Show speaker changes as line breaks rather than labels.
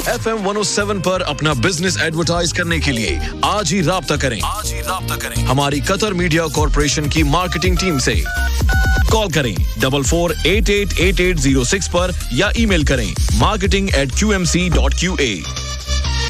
FM 107 पर अपना business advertise करने के लिए आज ही राब्ता करें हमारी कतर मीडिया कॉर्पोरेशन की मार्केटिंग टीम से। कॉल करें 44888806 पर या ईमेल करें marketing@qmc.qa।